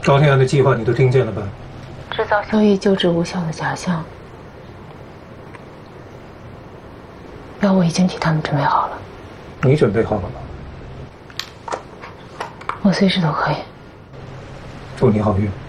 高天安的计划你都听见了吧？ 制造消极救治无效的假象，药物已经替他们准备好了。 你准备好了吗？ 我随时都可以。 祝你好运。